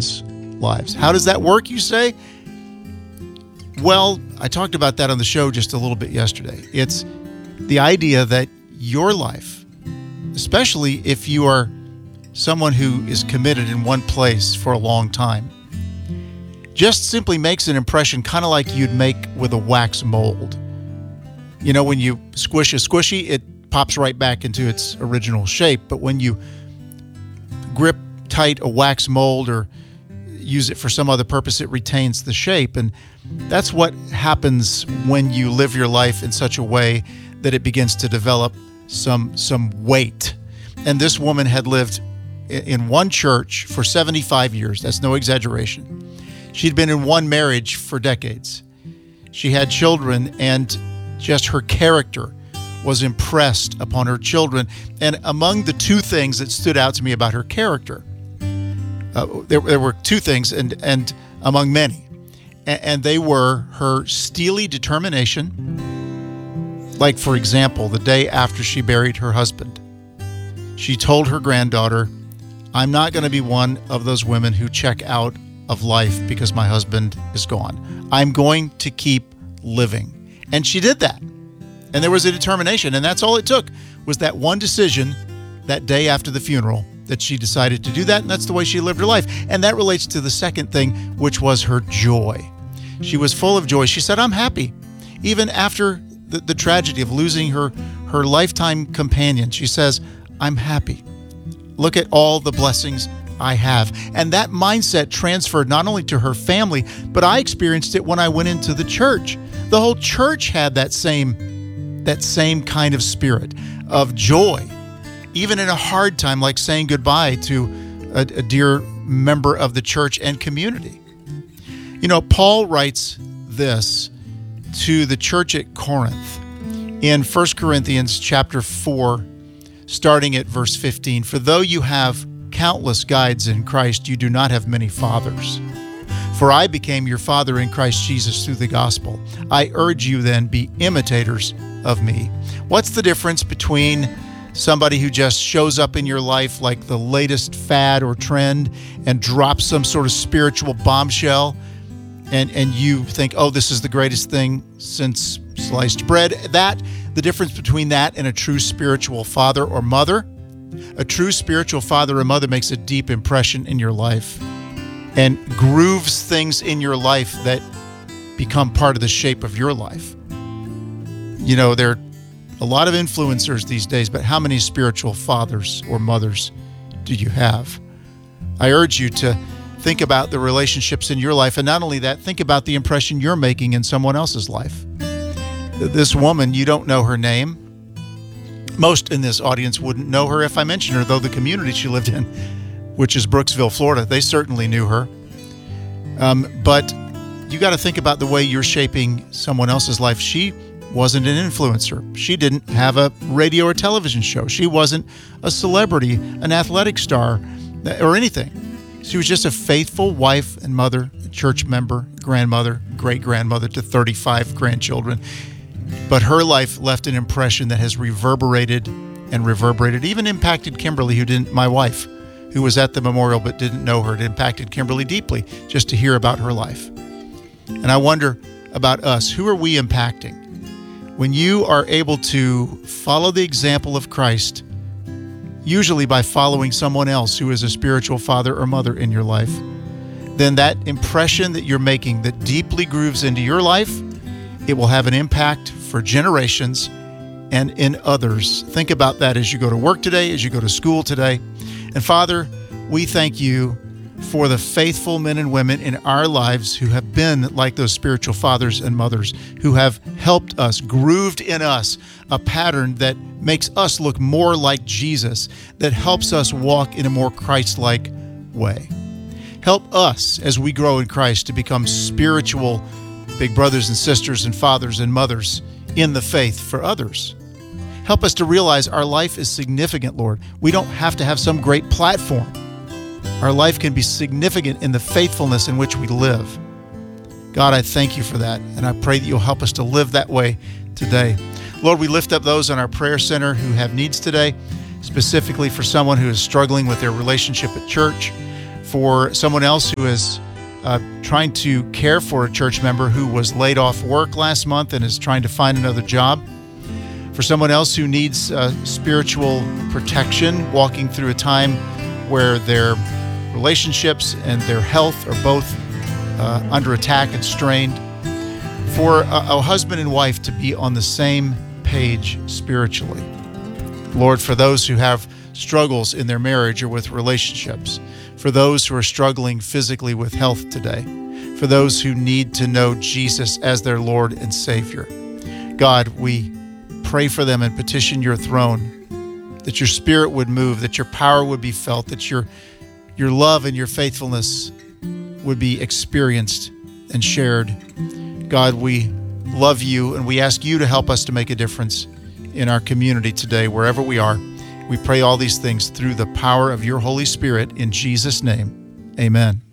women's lives. How does that work, you say? Well, I talked about that on the show just a little bit yesterday. It's the idea that your life, especially if you are someone who is committed in one place for a long time, just simply makes an impression kind of like you'd make with a wax mold. You know, when you squish a squishy, it pops right back into its original shape. But when you grip tight a wax mold or use it for some other purpose, it retains the shape. And that's what happens when you live your life in such a way that it begins to develop some weight. And this woman had lived in one church for 75 years. That's no exaggeration. She'd been in one marriage for decades. She had children, and just her character was impressed upon her children. And among the two things that stood out to me about her character, there were two things, and among many, and they were her steely determination. Like, for example, the day after she buried her husband, she told her granddaughter, "I'm not going to be one of those women who check out of life because my husband is gone. I'm going to keep living." And she did that. And there was a determination, and that's all it took, was that one decision that day after the funeral that she decided to do that, and that's the way she lived her life. And that relates to the second thing, which was her joy. She was full of joy. She said, "I'm happy." Even after the tragedy of losing her lifetime companion, she says, "I'm happy. Look at all the blessings I have." And that mindset transferred not only to her family, but I experienced it when I went into the church. The whole church had that same kind of spirit of joy, even in a hard time, like saying goodbye to a dear member of the church and community. You know, Paul writes this to the church at Corinth in 1 Corinthians chapter 4, starting at verse 15. "For though you have countless guides in Christ, you do not have many fathers. For I became your father in Christ Jesus through the gospel. I urge you then, be imitators of me." What's the difference between somebody who just shows up in your life like the latest fad or trend and drops some sort of spiritual bombshell, and you think, "Oh, this is the greatest thing since sliced bread"? The difference between that and a true spiritual father or mother, a true spiritual father or mother makes a deep impression in your life and grooves things in your life that become part of the shape of your life. You know, there are a lot of influencers these days, but how many spiritual fathers or mothers do you have? I urge you to think about the relationships in your life, and not only that, think about the impression you're making in someone else's life. This woman, you don't know her name. Most in this audience wouldn't know her if I mentioned her, though the community she lived in, which is Brooksville, Florida, they certainly knew her. But you got to think about the way you're shaping someone else's life. She wasn't an influencer. She didn't have a radio or television show. She wasn't a celebrity, an athletic star, or anything. She was just a faithful wife and mother, church member, grandmother, great-grandmother to 35 grandchildren. But her life left an impression that has reverberated, even impacted Kimberly, my wife, who was at the memorial but didn't know her. It impacted Kimberly deeply just to hear about her life. And I wonder about us. Who are we impacting? When you are able to follow the example of Christ, usually by following someone else who is a spiritual father or mother in your life, then that impression that you're making that deeply grooves into your life, it will have an impact for generations and in others. Think about that as you go to work today, as you go to school today. And Father, we thank you for the faithful men and women in our lives who have been like those spiritual fathers and mothers, who have helped us, grooved in us a pattern that makes us look more like Jesus, that helps us walk in a more Christ-like way. Help us as we grow in Christ to become spiritual big brothers and sisters and fathers and mothers in the faith for others. Help us to realize our life is significant, Lord. We don't have to have some great platform. Our life can be significant in the faithfulness in which we live. God, I thank you for that, and I pray that you'll help us to live that way today. Lord, we lift up those in our prayer center who have needs today, specifically for someone who is struggling with their relationship at church, For someone else who is trying to care for a church member who was laid off work last month and is trying to find another job. For someone else who needs spiritual protection, walking through a time where their relationships and their health are both under attack and strained. For a husband and wife to be on the same page spiritually. Lord, for those who have struggles in their marriage or with relationships, for those who are struggling physically with health today, for those who need to know Jesus as their Lord and Savior. God, we pray for them and petition your throne, that your Spirit would move, that your power would be felt, that your love and your faithfulness would be experienced and shared. God, we love you, and we ask you to help us to make a difference in our community today, wherever we are. We pray all these things through the power of your Holy Spirit in Jesus' name. Amen.